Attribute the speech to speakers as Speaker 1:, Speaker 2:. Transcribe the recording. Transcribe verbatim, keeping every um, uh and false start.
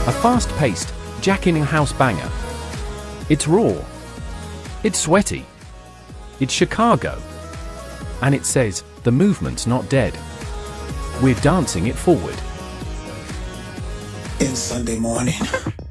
Speaker 1: A fast-paced, jack-in-house banger. It's raw. It's sweaty. It's Chicago. And it says, the movement's not dead. We're dancing it forward.
Speaker 2: It's Sunday morning.